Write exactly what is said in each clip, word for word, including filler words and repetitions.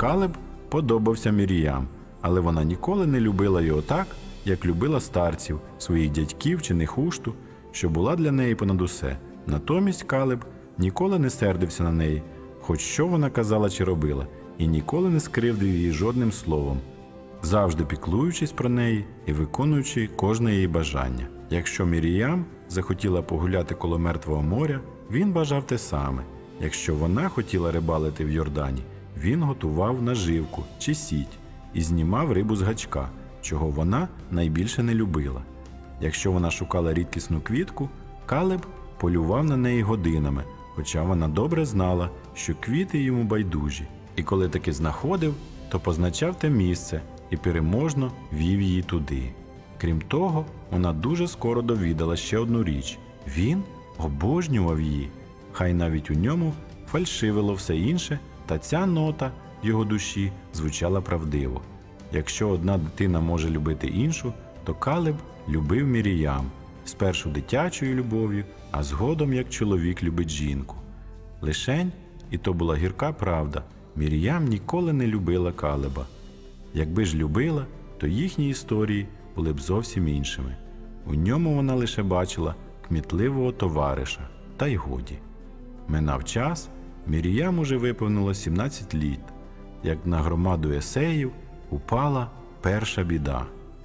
Калеб подобався Мір'ям, але вона ніколи не любила його так, як любила старців, своїх дядьків чи Нехушту, що була для неї понад усе. Натомість Калеб ніколи не сердився на неї, хоч що вона казала чи робила, і ніколи не скривдив її жодним словом, завжди піклуючись про неї і виконуючи кожне її бажання. Якщо Мір'ям захотіла погуляти коло Мертвого моря, він бажав те саме. Якщо вона хотіла рибалити в Йордані, він готував наживку чи сіть і знімав рибу з гачка, чого вона найбільше не любила. Якщо вона шукала рідкісну квітку, Калеб полював на неї годинами, хоча вона добре знала, що квіти йому байдужі. І коли таки знаходив, то позначав те місце і переможно вів її туди. Крім того, вона дуже скоро довідала ще одну річ – він обожнював її. Хай навіть у ньому фальшивило все інше, та ця нота в його душі звучала правдиво. Якщо одна дитина може любити іншу, то Калеб любив Мір'ям, спершу дитячою любов'ю, а згодом як чоловік любить жінку. Лишень, і то була гірка правда, Мір'ям ніколи не любила Калеба. Якби ж любила, то їхні історії були б зовсім іншими. У ньому вона лише бачила кмітливого товариша, та й годі. Минав час, Мір'ям уже виповнило сімнадцять літ, як на громаду есеїв упала перша біда.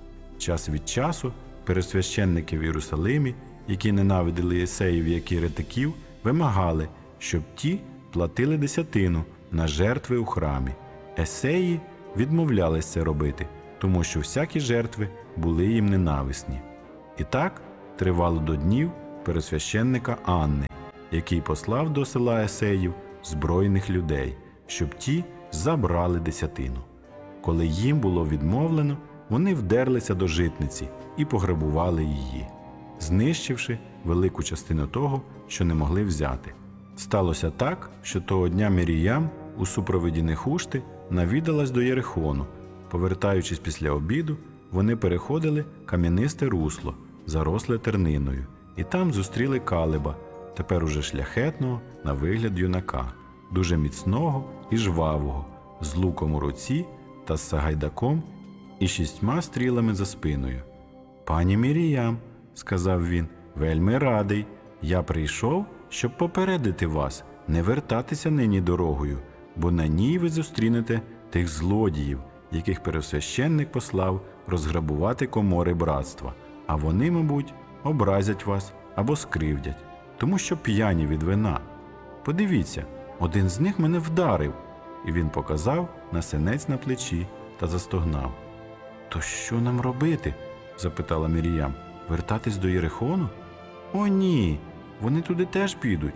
Час від часу первосвященники в Єрусалимі, які ненавидили есеїв як єретиків, вимагали, щоб ті платили десятину на жертви у храмі. Есеї відмовлялись це робити, тому що всякі жертви були їм ненависні. І так тривало до днів первосвященника Анни, який послав до села есеїв збройних людей, щоб ті забрали десятину. Коли їм було відмовлено, вони вдерлися до житниці і пограбували її, знищивши велику частину того, що не могли взяти. Сталося так, що того дня Мір'ям у супроводі Нехушти навідалась до Єрихону. Повертаючись після обіду, вони переходили кам'янисте русло, заросле терниною, і там зустріли Калеба, тепер уже шляхетного на вигляд юнака, дуже міцного і жвавого, з луком у руці та з сагайдаком і шістьма стрілами за спиною. «Пані Мір'ям», – сказав він, – «вельми радий. Я прийшов, щоб попередити вас не вертатися нині дорогою, бо на ній ви зустрінете тих злодіїв, яких первосвященник послав розграбувати комори братства, а вони, мабуть, образять вас або скривдять, тому що п'яні від вина. Подивіться, один з них мене вдарив». І він показав на синець на плечі та застогнав. «То що нам робити?» – запитала Мір'ям. «Вертатись до Єрихону?» «О, ні, вони туди теж підуть.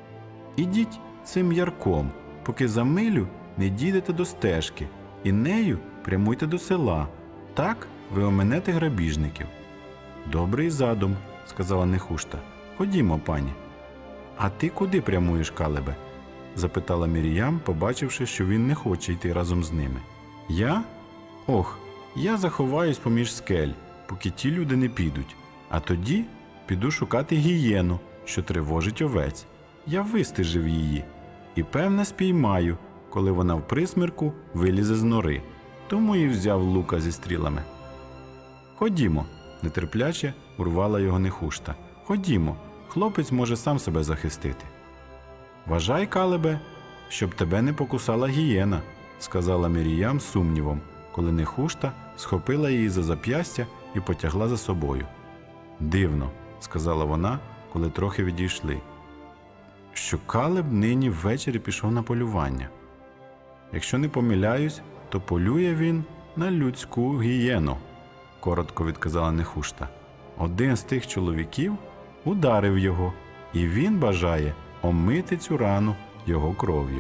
Ідіть цим ярком, поки за милю не дійдете до стежки, і нею прямуйте до села. Так ви оминете грабіжників». «Добрий задум», – сказала Нехушта. «Ходімо, пані». «А ти куди прямуєш, Калебе?» – запитала Мір'ям, побачивши, що він не хоче йти разом з ними. «Я? Ох, я заховаюсь поміж скель, поки ті люди не підуть, а тоді піду шукати гієну, що тривожить овець. Я вистежив її і, певне, спіймаю, коли вона в присмерку вилізе з нори, тому і взяв лука зі стрілами». «Ходімо», – нетерпляче урвала його Нехушта. «Ходімо, хлопець може сам себе захистити». «Вважай, Калебе, щоб тебе не покусала гієна», – сказала Мір'ям з сумнівом, коли Нехушта схопила її за зап'ястя і потягла за собою. «Дивно», – сказала вона, коли трохи відійшли, – «що Калеб нині ввечері пішов на полювання. Якщо не помиляюсь, то полює він на людську гієну», – коротко відказала Нехушта. «Один з тих чоловіків ударив його, і він бажає омити цю рану його кров'ю».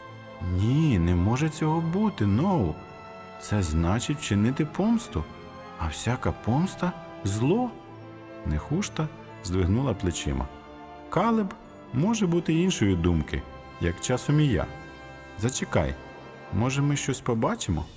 «Ні, не може цього бути, Ноу. Це значить вчинити помсту, а всяка помста – зло». Нехушта здвигнула плечима. «Калеб може бути іншої думки, як часом і я. Зачекай, може ми щось побачимо?»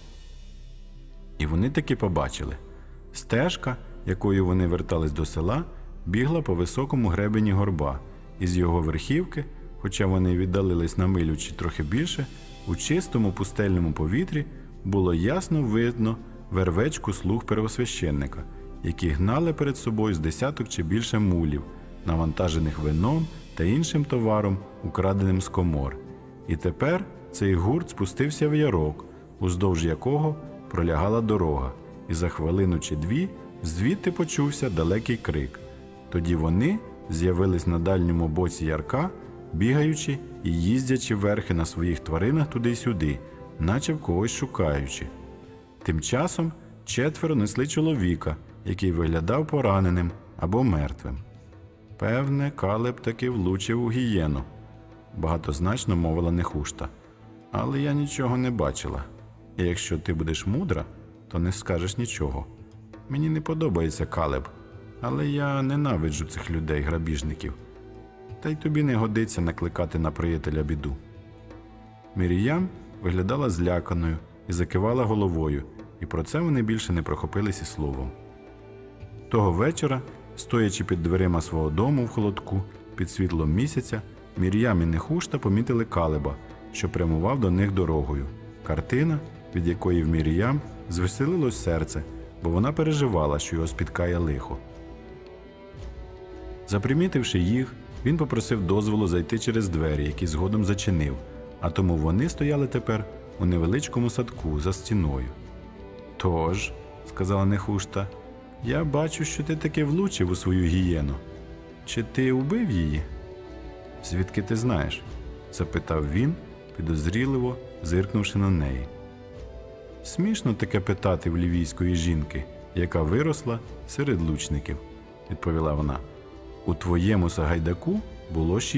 І вони таки побачили. Стежка, якою вони вертались до села, бігла по високому гребені горба, і з його верхівки, хоча вони віддалились на милю чи трохи більше, У чистому пустельному повітрі було ясно видно вервечку слуг первосвященника, які гнали перед собою з десяток чи більше мулів, навантажених вином та іншим товаром, украденим з комор. І тепер цей гурт спустився в ярок, уздовж якого пролягала дорога, і за хвилину чи дві звідти почувся далекий крик. Тоді вони з'явились на дальньому боці ярка, бігаючи і їздячи верхи на своїх тваринах туди й сюди, наче в когось шукаючи. Тим часом четверо несли чоловіка, який виглядав пораненим або мертвим. Певне, Калеб таки влучив у гієну, багатозначно мовила Нехушта. Але я нічого не бачила. І якщо ти будеш мудра, то не скажеш нічого. Мені не подобається Калеб, але я ненавиджу цих людей-грабіжників. Та й тобі не годиться накликати на приятеля біду. Міріям виглядала зляканою і закивала головою, і про це вони більше не прохопились і словом. Того вечора, стоячи під дверима свого дому в холодку, під світлом місяця, Мір'ям і Нехушта помітили Калеба, що прямував до них дорогою. Картина, від якої в Мір'ям звеселилось серце, бо вона переживала, що його спіткає лихо. Запримітивши їх, він попросив дозволу зайти через двері, які згодом зачинив, а тому вони стояли тепер у невеличкому садку за стіною. «Тож», – сказала Нехушта, – «я бачу, що ти таки влучив у свою гієну. Чи ти убив її?» «Звідки ти знаєш?» – запитав він, підозріливо зиркнувши на неї. «Смішно таке питати в лівійської жінки, яка виросла серед лучників», – відповіла вона. «У твоєму Сагайдаку було шість